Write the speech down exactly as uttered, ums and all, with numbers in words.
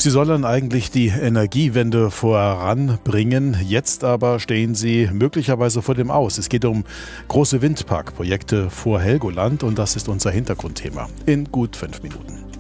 Sie sollen eigentlich die Energiewende voranbringen. Jetzt aber stehen sie möglicherweise vor dem Aus. Es geht um große Windparkprojekte vor Helgoland und das ist unser Hintergrundthema in gut fünf Minuten.